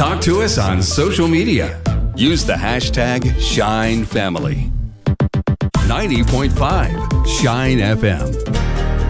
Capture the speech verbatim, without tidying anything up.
Talk to us on social media. Use the hashtag Shine Family. ninety point five Shine F M.